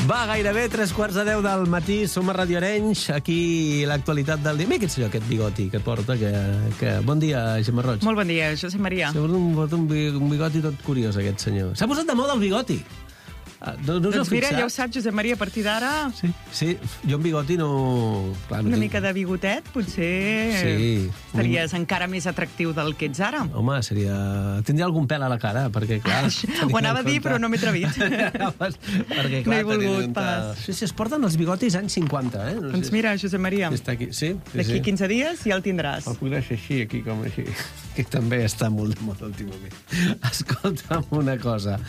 Va, gairebé 3:15 del matí, som a Radio Arenys, aquí l'actualitat del dia. Mira aquest senyor, aquest bigoti que porta, que... Bon dia, Gemma Roig. Molt bon dia, Josep Maria. Un bigoti tot curiós, aquest senyor. S'ha posat de moda el bigoti. No us Doncs heu mira, fixat? ja ho saps, Josep Maria, a partir d'ara... Sí, jo amb bigoti no... Clar, no Una tinc... mica de bigotet, potser Sí. estaries encara més atractiu del que ets ara. Home, seria... Tindria algun pèl a la cara, perquè, clar... Ho anava a dir, però no m'he atrevit. perquè, clar, No he volgut tenint pas. Sí, es porten els bigotis anys 50, eh? No Doncs mira, Josep Maria, Està aquí, sí? d'aquí 15 dies ja el tindràs. El puc deixar així, aquí, com així. Que també està molt de moda últimament. Escolta'm una cosa.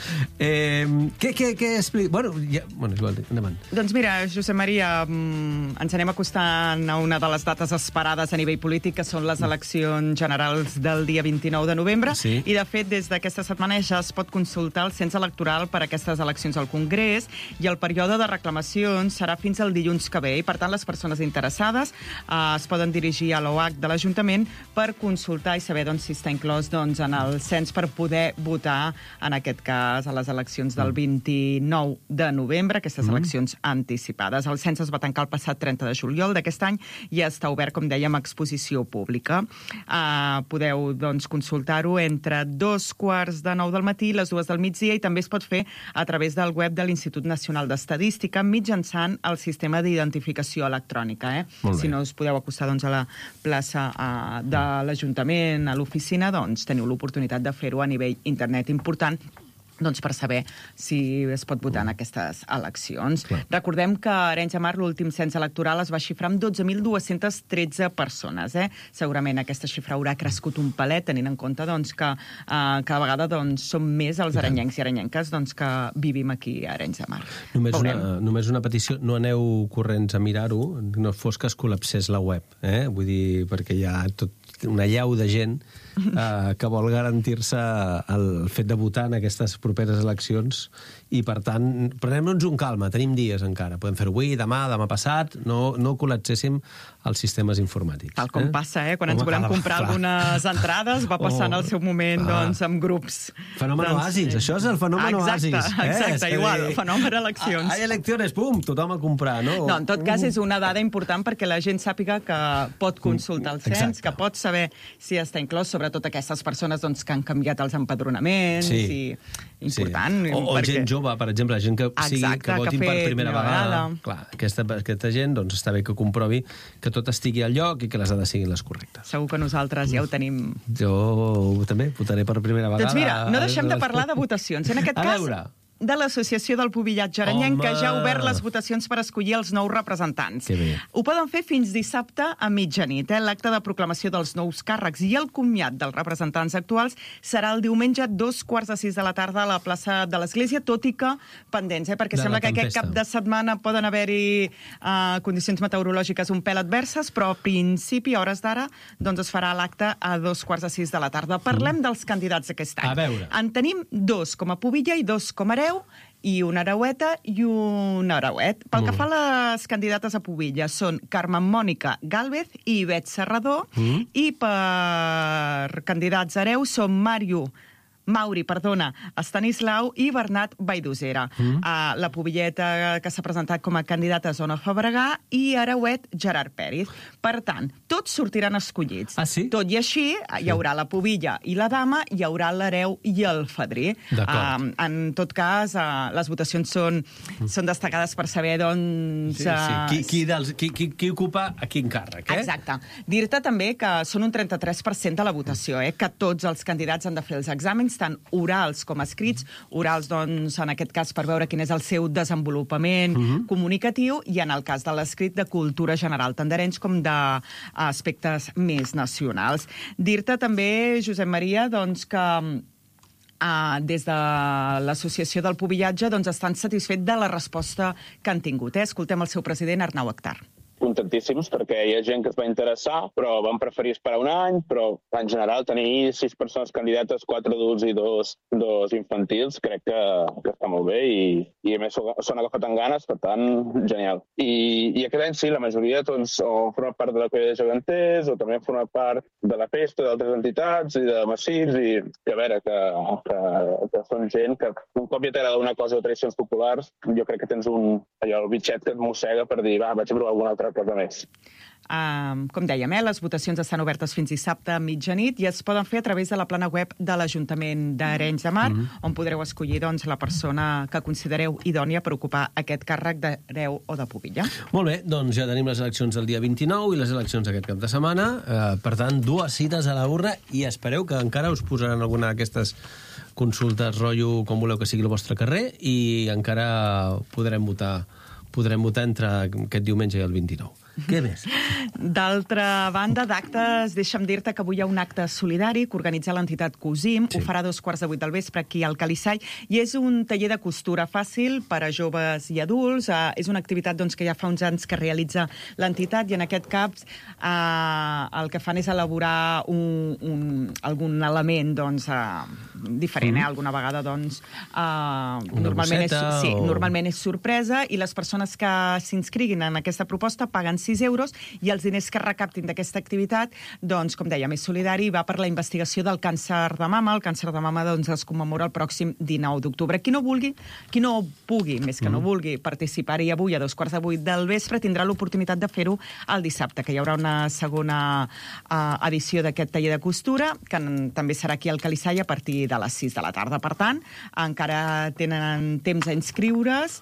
Què explica? Bueno, igual, endavant. Doncs mira, Josep Maria, ens anem acostant a una de les dates esperades a nivell polític, que són les eleccions generals del dia 29 de novembre. Sí. I, de fet, des d'aquesta setmana ja es pot consultar el cens electoral per a aquestes eleccions al Congrés i el període de reclamacions serà fins al dilluns que ve. I, per tant, les persones interessades es poden dirigir a l'OH de l'Ajuntament per consultar i saber si està inclòs en el cens per poder votar, en aquest cas, a les eleccions del 29 de novembre, aquestes eleccions anticipades. El cens es va tancar el passat 30 de juliol d'aquest any i està obert, com dèiem, a exposició pública. Podeu, consultar-ho entre 2:15 del matí i les 2 del migdia, i també es pot fer a través del web de l'Institut Nacional d'Estadística mitjançant el sistema d'identificació electrònica. Si no us podeu acostar a la plaça de l'Ajuntament, a l'oficina, teniu l'oportunitat de fer-ho a nivell internet. Important per saber si es pot votar en aquestes eleccions. Clar. Recordem que a Arenys de Mar l'últim cens electoral es va xifrar amb 12.213 persones. Segurament aquesta xifra haurà crescut un palet, tenint en compte que cada vegada som més els arenyencs i arenyenques que vivim aquí a Arenys de Mar. Només una petició, no aneu corrents a mirar-ho, no fos que es col·lapsés la web, vull dir, perquè hi ha tot una llau de gent que vol garantir-se el fet de votar en aquestes properes eleccions i, per tant, prenem-nos un calma, tenim dies encara, podem fer-ho avui, demà passat, no col·lapséssim els sistemes informàtics. Tal com passa, quan ens volem comprar algunes entrades, va passant al seu moment amb grups. Fenomen oasis, això és el fenomen oasis. Exacte, igual, fenomen eleccions. Hi ha eleccions, pum, tothom a comprar, no? No, en tot cas és una dada important perquè la gent sàpiga que pot consultar el cens, que pot saber si està inclòs, sobretot aquestes persones que han canviat els empadronaments, i important. O gent jove, per exemple, gent que votin per primera vegada. Clar, aquesta gent està bé que comprovi que tot estigui al lloc i que les dades siguin les correctes. Segur que nosaltres ja ho tenim. Jo també votaré per primera vegada. Doncs mira, no deixem de parlar de votacions. En aquest cas, de l'Associació del Pubillatge Arenyenc, que ja ha obert les votacions per escollir els nous representants. Ho poden fer fins dissabte a mitjanit. L'acte de proclamació dels nous càrrecs i el comiat dels representants actuals serà el diumenge 5:15 de la tarda a la plaça de l'Església, tot i que pendents, perquè sembla que aquest cap de setmana poden haver-hi condicions meteorològiques un pèl adverses, però a principi, a hores d'ara, es farà l'acte a 5:15 de la tarda. Parlem dels candidats d'aquest any. A veure. En tenim 2 com a pubilla i 2 com a hereu, i una hereueta i un hereuet. Pel que fa a les candidates a pubilla, són Carmen Mònica Gálvez i Ivet Serrador, i per candidats hereus són Mauri, Estanislau i Bernat Vaidosera. La pubilleta que s'ha presentat com a candidata és Ona Fabregà i hereuet Gerard Pérez. Per tant, tots sortiran escollits. Tot i així, hi haurà la pubilla i la dama, hi haurà l'hereu i el fadrí. En tot cas, les votacions són destacades per saber qui ocupa a quin càrrec. Exacte. Dir-te també que són un 33% de la votació, que tots els candidats han de fer els exàmens, tant orals com escrits. Orals, en aquest cas, per veure quin és el seu desenvolupament comunicatiu, i en el cas de l'escrit, de cultura general, tant d'Arenys com d'aspectes més nacionals. Dir-te també, Josep Maria, que des de l'Associació del Pubillatge estan satisfets de la resposta que han tingut. Escoltem el seu president, Arnau Akhtar. contentíssims perquè hi ha gent que es va interessar, però van preferir esperar un any, però en general tenir 6 persones candidates, 4 adults i 2 infantils, crec que està molt bé i a més s'han agafat amb ganes, per tant, genial. I aquest any sí, la majoria doncs, o han format part de la Colla de Geganters o també han format part de la Festa, d'altres entitats i de Massirs i a veure, que són gent que un cop ja t'agrada una cosa de tradicions populars, jo crec que tens el bitxet que et mossega per dir, vaig a provar alguna altra cosa més. Com dèiem, les votacions estan obertes fins dissabte a mitjanit i es poden fer a través de la plana web de l'Ajuntament d'Arenys de Mar, on podreu escollir la persona que considereu idònia per ocupar aquest càrrec d'hereu o de pubilla. Molt bé, doncs ja tenim les eleccions del dia 29 i les eleccions aquest cap de setmana. Per tant, 2 cites a la urna i espereu que encara us posaran alguna d'aquestes consultes, rotllo, com voleu que sigui el vostre carrer, i encara podrem votar entre aquest diumenge i el 29. Què més? D'altra banda, d'actes, deixa'm dir-te que avui hi ha un acte solidari que organitza l'entitat COSIM. Ho farà a 2:15 del vespre aquí al Calissai i és un taller de costura fàcil per a joves i adults. És una activitat que ja fa uns anys que realitza l'entitat i en aquest cas el que fan és elaborar algun element diferent. Alguna vegada normalment és sorpresa i les persones que s'inscriguin en aquesta proposta paguen 6 euros i els diners que recaptin d'aquesta activitat, com dèiem, és solidari i va per la investigació del càncer de mama. El càncer de mama es commemora el pròxim 19 d'octubre. Qui no pugui, més que no vulgui, participar-hi avui a 7:15 del vespre, tindrà l'oportunitat de fer-ho el dissabte, que hi haurà una segona edició d'aquest taller de costura, que també serà aquí al Calissai a partir de les 6 de la tarda. Per tant, encara tenen temps a inscriure's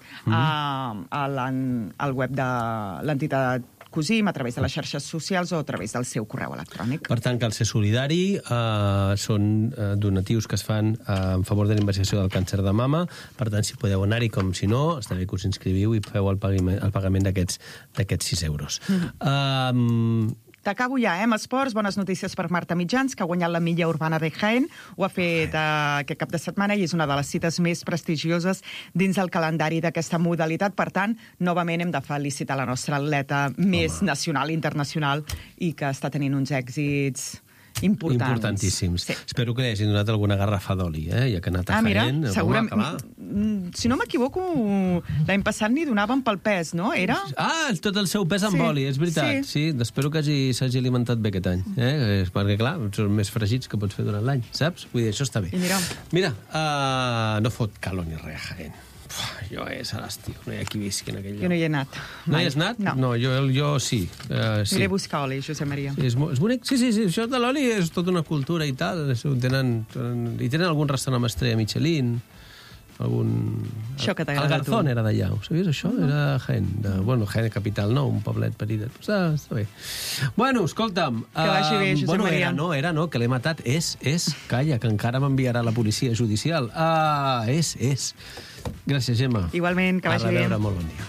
al web de l'entitat COSIM, a través de les xarxes socials o a través del seu correu electrònic. Per tant, cal ser solidari, són donatius que es fan en favor de la investigació del càncer de mama, per tant, si podeu anar-hi com si no, està bé que us inscriviu i feu el pagament d'aquests 6 euros. T'acabo ja, amb esports. Bones notícies per Marta Mitjans, que ha guanyat la milla urbana de Jaén. Ho ha fet aquest cap de setmana i és una de les cites més prestigioses dins el calendari d'aquesta modalitat. Per tant, novament hem de felicitar la nostra atleta més nacional i internacional i que està tenint uns èxits importantíssims. Sí. Espero que li hagin donat alguna garrafa d'oli, ja que ha anat a Jaén. Mira, segurament, si no m'equivoco, l'any passat n'hi donaven pel pes, no? Era? Tot el seu pes amb oli, és veritat. Sí, espero que s'hagi alimentat bé aquest any, perquè, clar, són més fregits que pots fer durant l'any, saps? Vull dir, això està bé. Mira, no fot calor ni res a Jaén. Jo és a l'estiu, no hi ha qui visqui en aquell lloc. Jo no hi he anat. No hi has anat? No, jo sí. Aniré a buscar oli, Josep Maria. És bonic? Sí, això de l'oli és tota una cultura i tal. Tenen algun restaurant amb estrella Michelin, Això que t'agrada el Garzón era d'allà, ho sabies, això? Era Jaén. Jaén capital, no? Un poblet petit. Està bé. Bueno, escolta'm. Que vagi bé, Josep Maria. Era, que l'he matat. Calla, que encara m'enviarà la policia judicial. És. Gràcies, Gemma. Igualment, que vagi bé. A reveure, molt bon dia.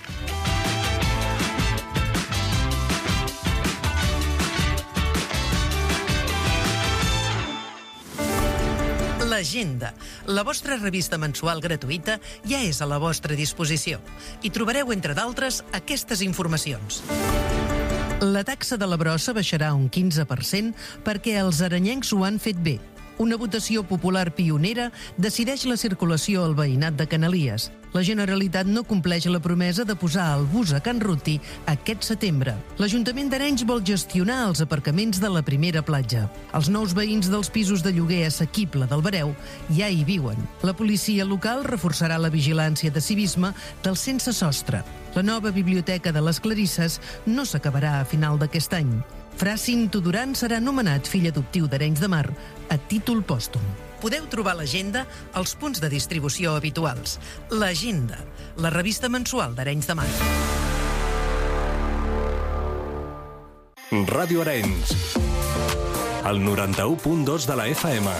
L'Agenda, la vostra revista mensual gratuïta, ja és a la vostra disposició. Hi trobareu, entre d'altres, aquestes informacions. La taxa de la brossa baixarà un 15% perquè els arenyencs ho han fet bé. Una votació popular pionera decideix la circulació al veïnat de Canalies. La Generalitat no compleix la promesa de posar el bus a Can Ruti aquest setembre. L'Ajuntament d'Arenys vol gestionar els aparcaments de la primera platja. Els nous veïns dels pisos de lloguer assequible del Bareu ja hi viuen. La policia local reforçarà la vigilància de civisme del sense sostre. La nova biblioteca de les Clarisses no s'acabarà a final d'aquest any. Fra Cinto Duran serà nomenat fill adoptiu d'Arenys de Mar a títol pòstum. Podeu trobar l'Agenda als punts de distribució habituals. L'Agenda, la revista mensual d'Arenys de Mar. Ràdio Arenys, el 91.2 de la FM.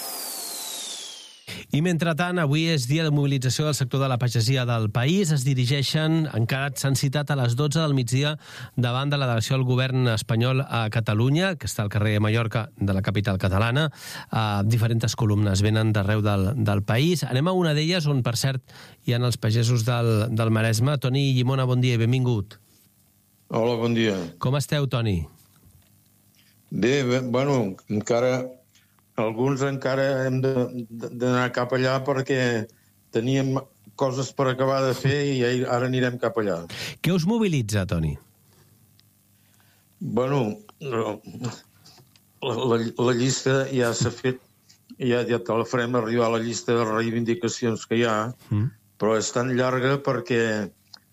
I mentrestant, avui és dia de mobilització del sector de la pagesia del país. S'han citat a les 12 del migdia davant de la delegació del govern espanyol a Catalunya, que està al carrer Mallorca de la capital catalana. Diferents columnes venen d'arreu del país. Anem a una d'elles on, per cert, hi ha els pagesos del Maresme. Toni Llimona, bon dia i benvingut. Hola, bon dia. Com esteu, Toni? Bé, bueno, alguns encara hem d'anar cap allà perquè teníem coses per acabar de fer i ara anirem cap allà. Què us mobilitza, Toni? Bueno, la llista ja s'ha fet, ja te la farem arribar a la llista de reivindicacions que hi ha, però és tan llarga perquè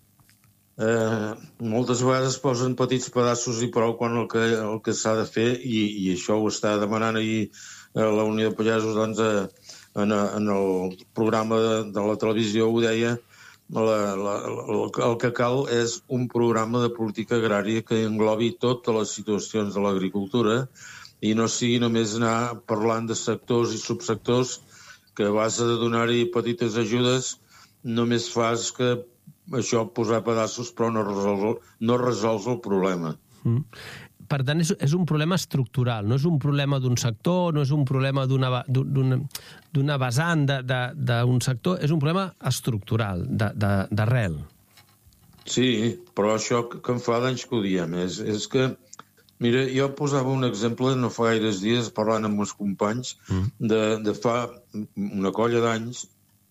moltes vegades posen petits pedaços i prou quan el que s'ha de fer, i això ho està demanant ahir la Unió de Pagesos, doncs, en el programa de la televisió ho deia, el que cal és un programa de política agrària que englobi totes les situacions de l'agricultura i no sigui només anar parlant de sectors i subsectors que a base de donar-hi petites ajudes només fas que això posar pedaços però no resols el problema. Per tant, és un problema estructural, no és un problema d'un sector, no és un problema d'una vessant d'un sector, és un problema estructural, d'arrel. Sí, però això que em fa d'anys que ho diem és que, mira, jo posava un exemple no fa gaires dies parlant amb uns companys de fa una colla d'anys.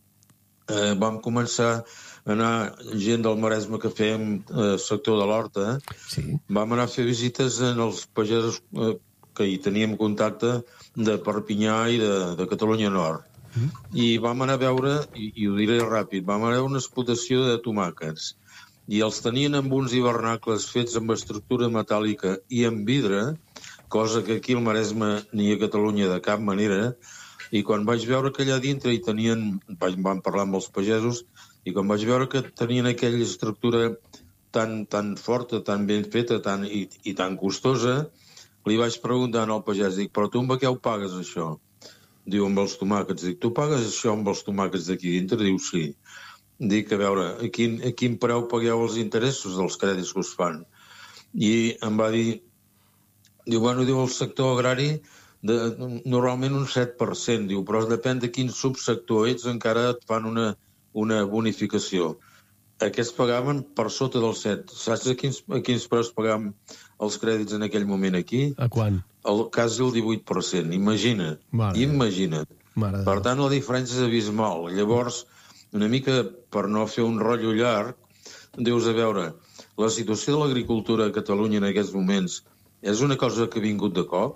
Vam començar a anar gent del Maresme que fèiem sector de l'horta. Sí. Vam anar a fer visites en els pagesos que hi teníem contacte de Perpinyà i de Catalunya Nord. I vam anar a veure, i ho diré ràpid, vam anar a veure una explotació de tomàquets. I els tenien amb uns hivernacles fets amb estructura metàl·lica i amb vidre, cosa que aquí al Maresme ni a Catalunya de cap manera. I quan vaig veure que allà dintre hi tenien, vam parlar amb els pagesos, i quan vaig veure que tenien aquella estructura tan forta, tan ben feta i tan costosa, li vaig preguntar al pagès, dic, però tu amb què ho pagues, això? Diu, amb els tomàquets. Dic, tu pagues això amb els tomàquets d'aquí dintre? Diu, sí. Dic, a veure, a quin preu pagueu els interessos dels crèdits que us fan? I em va dir, diu, el sector agrari normalment un 7%, diu, però depèn de quin subsector ets, encara et fan una bonificació. Aquests pagaven per sota del 7. Saps a quins preus pagàvem els crèdits en aquell moment aquí? A quan? Quasi el 18%, imagina't. Imagina't. Per tant, la diferència és abismal. Llavors, una mica per no fer un rotllo llarg, dius, a veure, la situació de l'agricultura a Catalunya en aquests moments és una cosa que ha vingut de cop,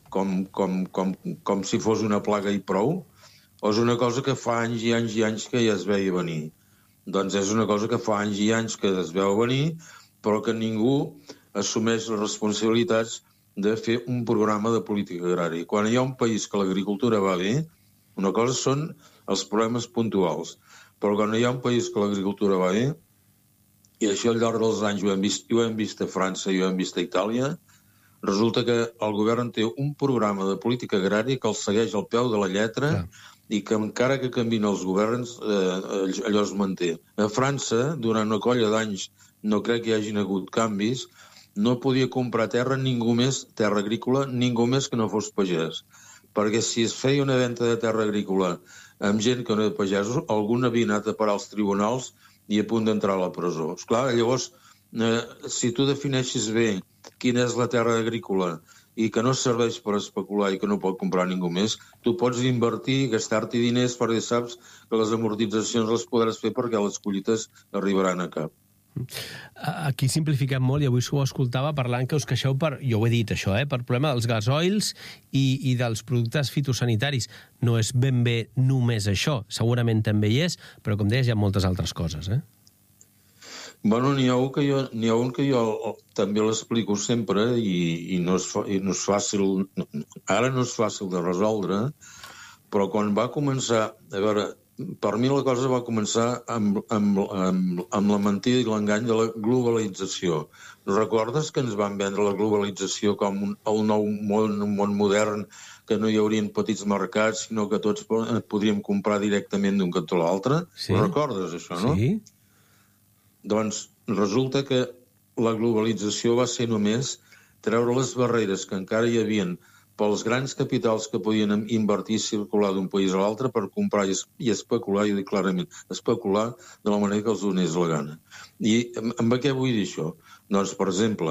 com si fos una plaga i prou, o és una cosa que fa anys i anys i anys que ja es veia venir? Doncs és una cosa que fa anys i anys que es veu venir, però que ningú assumeix les responsabilitats de fer un programa de política agrària. Quan hi ha un país que l'agricultura va bé, una cosa són els problemes puntuals, però quan hi ha un país que l'agricultura va bé, i això al llarg dels anys ho hem vist a França i ho hem vist a Itàlia, resulta que el govern té un programa de política agrària que el segueix al peu de la lletra i que encara que canvien els governs, allò es manté. A França, durant una colla d'anys, no crec que hi hagin hagut canvis, no podia comprar terra ningú més, terra agrícola, ningú més que no fos pagès. Perquè si es feia una venda de terra agrícola amb gent que no era pagesos, algun havia anat a parar als tribunals i a punt d'entrar a la presó. Esclar, llavors, si tu defineixes bé quina és la terra agrícola i que no serveix per especular i que no pot comprar ningú més, tu pots invertir, gastar-t'hi diners perquè saps que les amortitzacions les podràs fer perquè les collites arribaran a cap. Aquí simplifiquem molt i avui ho escoltava parlant que us queixeu jo ho he dit això, per problema dels gasoils i dels productes fitosanitaris. No és ben bé només això, segurament també hi és, però com deies hi ha moltes altres coses, Bueno, n'hi ha un que jo també l'explico sempre i no és fàcil, ara no és fàcil de resoldre, però quan va començar, a veure, per mi la cosa va començar amb la mentida i l'engany de la globalització. Recordes que ens van vendre la globalització com el nou món, un món modern, que no hi haurien petits mercats, sinó que tots podríem comprar directament d'un cantó a l'altre? Sí. Recordes això, no? Sí. Doncs resulta que la globalització va ser només treure les barreres que encara hi havien pels grans capitals que podien invertir i circular d'un país a l'altre per comprar i especular, i dic clarament, especular de la manera que els donés la gana. I amb què vull dir això? Doncs, per exemple,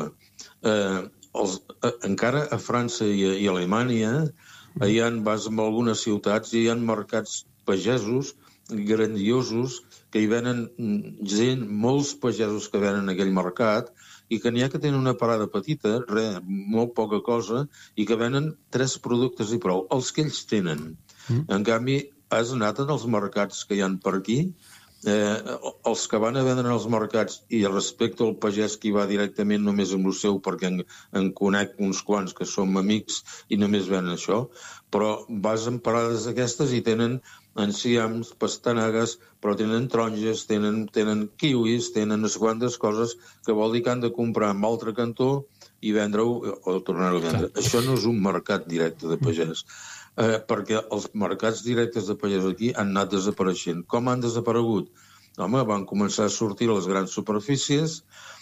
encara a França i a Alemanya vas en algunes ciutats i hi ha mercats pagesos grandiosos que hi venen gent, molts pagesos que venen en aquell mercat i que n'hi ha que tenen una parada petita, molt poca cosa, i que venen 3 productes i prou, els que ells tenen. En canvi, has anat en els mercats que hi ha per aquí, els que van a vendre als mercats, i respecte al pagès que hi va directament només amb el seu, perquè en conec uns quants que som amics i només venen això, però vas en parades aquestes i tenen enciams, pastanagues, però tenen taronges, tenen kiwis, tenen unes quantes coses que vol dir que han de comprar en altre cantó i vendre-ho o tornar-ho a vendre. Això no és un mercat directe de pagès, perquè els mercats directes de pagès aquí han anat desapareixent. Com han desaparegut? Home, van començar a sortir les grans superfícies,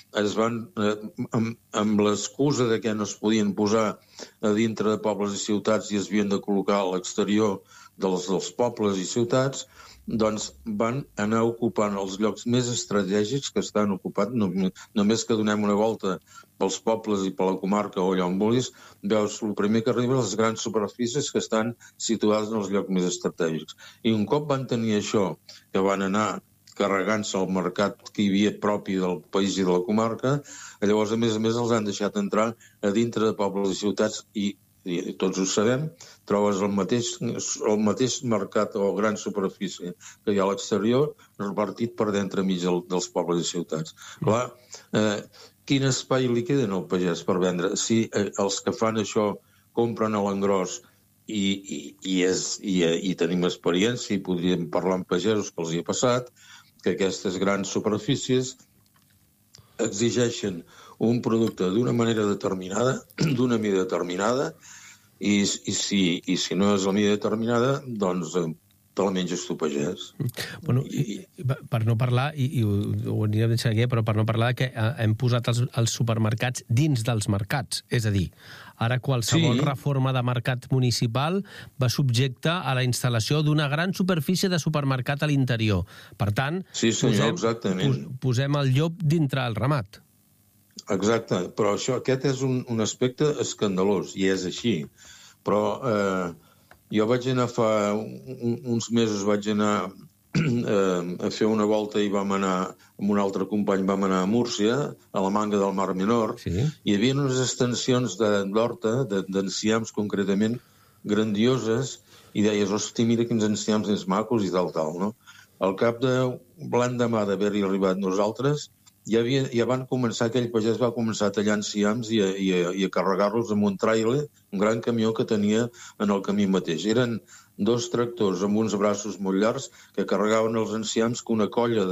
amb l'excusa de que no es podien posar a dintre de pobles i ciutats i es havien de col·locar a l'exterior dels pobles i ciutats, doncs van anar ocupant els llocs més estratègics que estan ocupats. Només que donem una volta pels pobles i per la comarca o allà on vulguis, veus el primer que arriba les grans superfícies que estan situades en els llocs més estratègics. I un cop van tenir això, que van anar carregant-se al mercat que hi havia propi del país i de la comarca, llavors, a més, els han deixat entrar a dintre de pobles i ciutats i tots ho sabem, trobes el mateix mercat o gran superfície que hi ha a l'exterior repartit per dintre mig dels pobles i ciutats. Clar, quin espai li queda al pagès per vendre? Si els que fan això compren a l'engròs i tenim experiència i podríem parlar amb pagesos que els hi ha passat, que aquestes grans superfícies exigeixen un producte d'una manera determinada, d'una mida determinada, i si no és la mida determinada, doncs te la menges tu, pagès. Bueno, per no parlar, i ho anirem a seguir, però per no parlar que hem posat els supermercats dins dels mercats. És a dir, ara qualsevol reforma de mercat municipal va subjecte a la instal·lació d'una gran superfície de supermercat a l'interior. Per tant, posem el llop dintre el ramat. Exacte, però aquest és un aspecte escandalós, i és així. Però jo vaig anar fa uns mesos, vaig anar a fer una volta i vam anar, amb un altre company, vam anar a Múrcia, a la Manga del Mar Menor, i hi havia unes extensions d'horta, d'enciams concretament, grandioses, i deies, hosti, mira quins enciams més macos i tal, no? Al cap de l'endemà d'haver-hi arribat nosaltres, ja van començar, aquell pagès va començar a tallar enciams i a carregar-los amb un tràiler, un gran camió que tenia en el camí mateix. Eren 2 tractors amb uns braços molt llargs que carregaven els enciams que una colla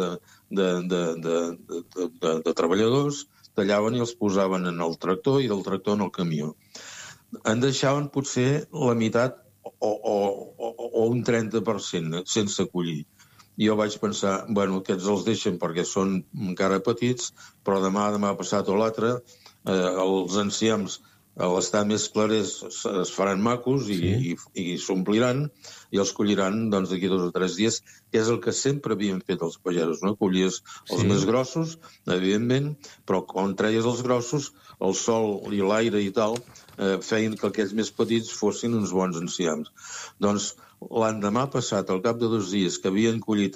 de treballadors tallaven i els posaven en el tractor i del tractor en el camió. En deixaven potser la meitat o un 30% sense collir. Jo vaig pensar, bueno, aquests els deixen perquè són encara petits, però demà passat o l'altre, els enciams, a l'estar més clarers, es faran macos i s'ompliran i els colliran d'aquí 2 o 3 dies, que és el que sempre havien fet els pagesos, no? Collies els més grossos, evidentment, però quan treies els grossos, el sol i l'aire i tal feien que aquells més petits fossin uns bons enciams. Doncs l'endemà passat, al cap de 2 dies, que havien collit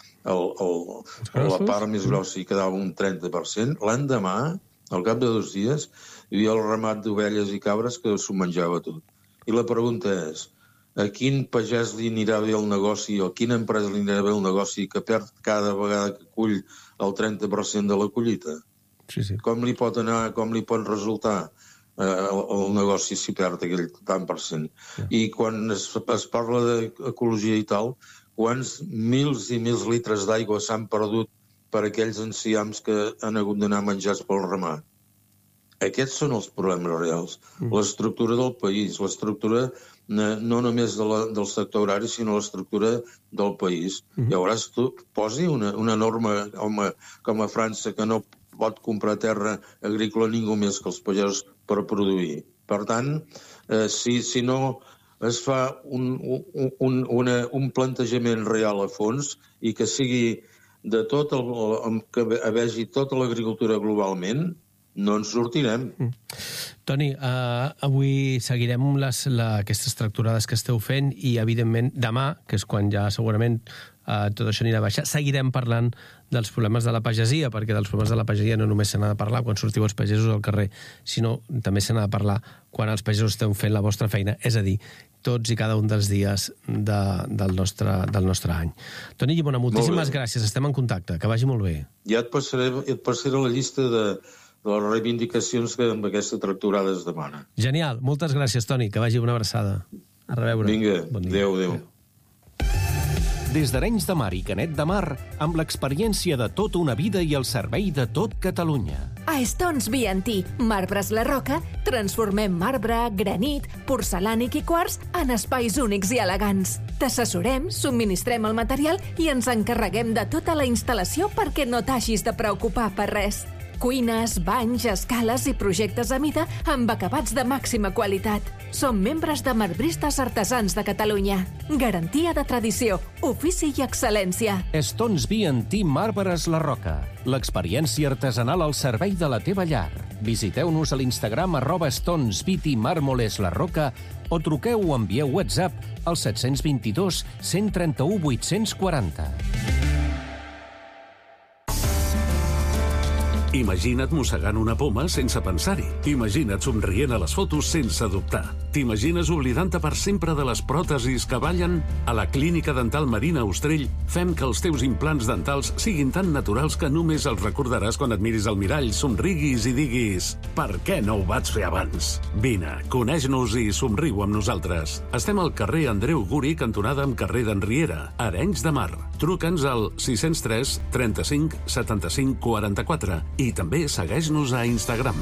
la part més grossa i quedava un 30%, l'endemà, al cap de 2 dies, hi havia el ramat d'ovelles i cabres que s'ho menjava tot. I la pregunta és, a quin pagès li anirà bé el negoci o a quina empresa li anirà bé el negoci que perd cada vegada que cull el 30% de la collita? Com li pot anar, com li pot resultar el negoci si perd aquell tant per cent? I quan es parla d'ecologia i tal, quants mils i mils litres d'aigua s'han perdut per aquells enciams que han hagut d'anar menjats pel ramat? Aquests són els problemes reals. L'estructura del país, l'estructura no només del sector agrari, sinó l'estructura del país. Llavors tu posi una norma com a França que no pot comprar terra agrícola ningú més que els pagesos per produir. Per tant, si no es fa un plantejament real a fons i que sigui de tot que vegi tota l'agricultura globalment, no ens sortirem. Toni, avui seguirem aquestes tracturades que esteu fent i, evidentment, demà, que és quan ja segurament tot això anirà a baixar, seguirem parlant dels problemes de la pagesia, perquè dels problemes de la pagesia no només se n'ha de parlar quan sortiu els pagesos al carrer, sinó també se n'ha de parlar quan els pagesos esteu fent la vostra feina, és a dir, tots i cada un dels dies del nostre any. Toni Llimona, moltíssimes gràcies, estem en contacte, que vagi molt bé. Ja et passaré la llista de les reivindicacions que amb aquesta tracturada es demana. Genial, moltes gràcies, Toni, que vagi una abraçada. A reveure. Vinga, adéu. Des d'Arenys de Mar i Canet de Mar, amb l'experiència de tota una vida i el servei de tot Catalunya. A Stones B&T, Marbres La Roca, transformem marbre, granit, porcelànic i quars en espais únics i elegants. T'assessorem, subministrem el material i ens encarreguem de tota la instal·lació perquè no t'hagis de preocupar per res. Cuines, banys, escales i projectes a mida amb acabats de màxima qualitat. Som membres de Marbristes Artesans de Catalunya. Garantia de tradició, ofici i excel·lència. Stones B&T Marbres La Roca. L'experiència artesanal al servei de la teva llar. Visiteu-nos a l'Instagram @StonesBT Mármoles La Roca o truqueu o envieu WhatsApp al 722 131 840. Imagina't mossegant una poma sense pensar-hi. Imagina't somrient a les fotos sense dubtar. T'imagines oblidant-te per sempre de les pròtesis que ballen? A la Clínica Dental Marina Ostrell fem que els teus implants dentals siguin tan naturals que només els recordaràs quan et miris al mirall, somriguis i diguis «Per què no ho vaig fer abans?» Vine, coneix-nos i somriu amb nosaltres. Estem al carrer Andreu Guri, cantonada amb carrer d'Enriera, Arenys de Mar. Truca'ns al 603 35 75 44 i també segueix-nos a Instagram.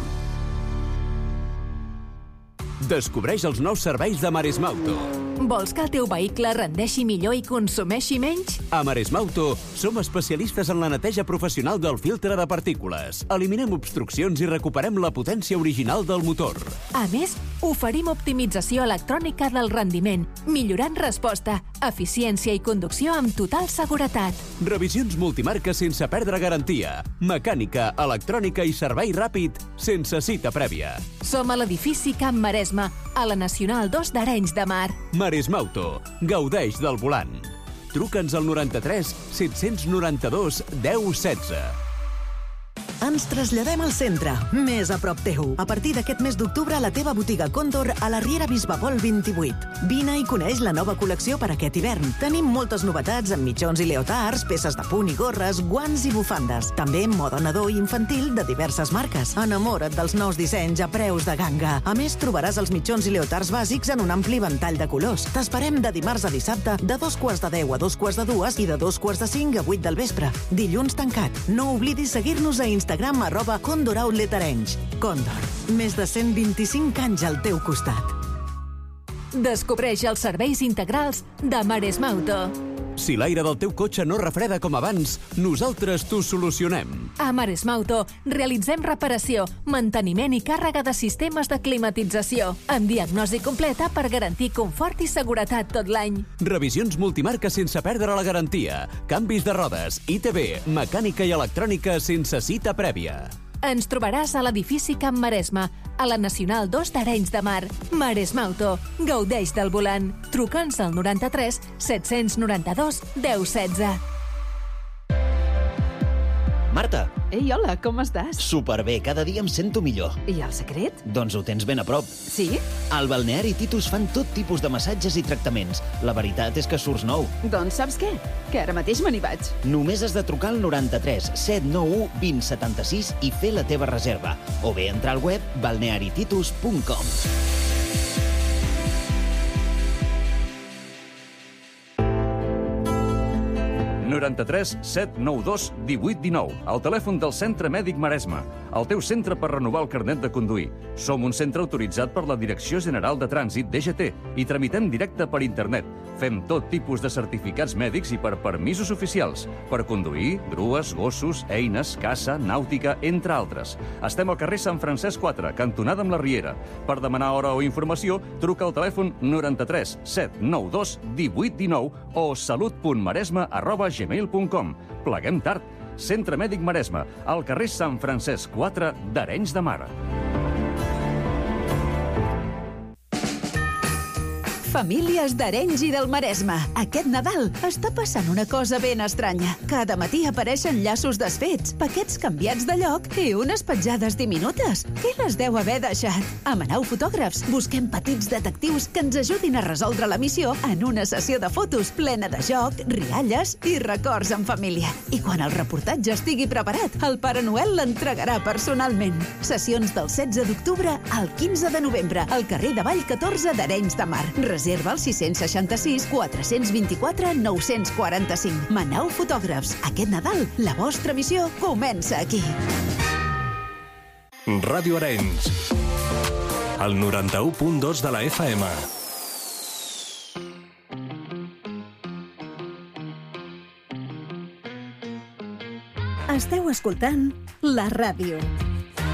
Descobreix els nous serveis de Maresmauto. Vols que el teu vehicle rendeixi millor i consumeixi menys? A Maresmauto som especialistes en la neteja professional del filtre de partícules. Eliminem obstruccions i recuperem la potència original del motor. A més, oferim optimització electrònica del rendiment, millorant resposta, eficiència i conducció amb total seguretat. Revisions multimarca sense perdre garantia. Mecànica, electrònica i servei ràpid sense cita prèvia. Som a l'edifici Camp Maresme, a la Nacional 2 d'Arenys de Mar. Maresmauto. Gaudeix del volant. Truca'ns al 93 792 1016. Ens traslladem al centre, més a prop teu. A partir d'aquest mes d'octubre, a la teva botiga Còndor a la Riera Bisbapol 28. Vine i coneix la nova col·lecció per aquest hivern. Tenim moltes novetats en mitjons i leotards, peces de punt i gorres, guants i bufandes. També moda nadó i infantil de diverses marques. Enamora't dels nous dissenys a preus de ganga. A més, trobaràs els mitjons i leotards bàsics en un ampli ventall de colors. T'esperem de dimarts a dissabte, de 2:15 a 2:45 i de 2:45 a 8 del vespre. Dilluns tancat. No oblidis seguir-nos a Instagram @CondorOutletArenys. Còndor, més de 125 anys al teu costat. Descobreix els serveis integrals de Maresmauto. Si l'aire del teu cotxe no refreda com abans, nosaltres t'ho solucionem. A Maresmauto realitzem reparació, manteniment i càrrega de sistemes de climatització, amb diagnosi completa per garantir confort i seguretat tot l'any. Revisions multimarca sense perdre la garantia, canvis de rodes, ITV, mecànica i electrònica sense cita prèvia. Ens trobaràs a l'edifici Camp Maresme, a la Nacional 2 d'Arenys de Mar. Maresmauto. Gaudeix del volant. Truca'ns al 93 792 1016. Marta. Ei, hola, com estàs? Superbé, cada dia em sento millor. I el secret? Doncs ho tens ben a prop. Sí? Al Balneari Titus fan tot tipus de massatges i tractaments. La veritat és que surts nou. Doncs saps què? Que ara mateix me n'hi vaig. Només has de trucar al 93 791 2076 i fer la teva reserva. O bé entrar al web balnearititus.com. 93 792 1819, el telèfon del Centre Mèdic Maresme, el teu centre per renovar el carnet de conduir. Som un centre autoritzat per la Direcció General de Trànsit, DGT, i tramitem directe per internet. Fem tot tipus de certificats mèdics i per permisos oficials, per conduir, grues, gossos, eines, caça, nàutica, entre altres. Estem al carrer Sant Francesc 4, cantonada amb la Riera. Per demanar hora o informació, truca al telèfon 93 792 1819 o salut.maresme@gmail.com. Pleguem tard. Centre Mèdic Maresme, al carrer Sant Francesc 4 d'Arenys de Mar. Famílies d'Arenys i del Maresme. Aquest Nadal està passant una cosa ben estranya. Cada matí apareixen llaços desfets, paquets canviats de lloc i unes petjades diminutes. Qui les deu haver deixat? A Manau Fotògrafs busquem petits detectius que ens ajudin a resoldre la missió en una sessió de fotos plena de joc, rialles i records en família. I quan el reportatge estigui preparat, el Pare Noel l'entregarà personalment. Sessions del 16 d'octubre al 15 de novembre, al carrer de Vall 14 d'Arenys de Mar. Reserva al 666 424 945. Manau Fotògrafs. Aquest Nadal, la vostra missió comença aquí. Ràdio Arenys, el 91.2 de la FM. Esteu escoltant la ràdio.